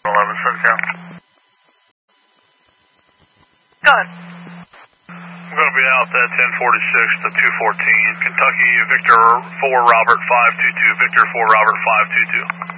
11 SoCal. Go ahead. I'm going to be out at 1046 to 214. Kentucky, Victor 4 Robert 522. Victor 4 Robert 522.